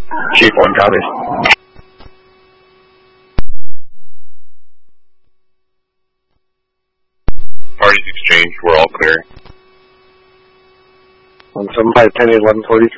Chief 1 copies. Parties exchanged. We're all clear. 17510 is 1143.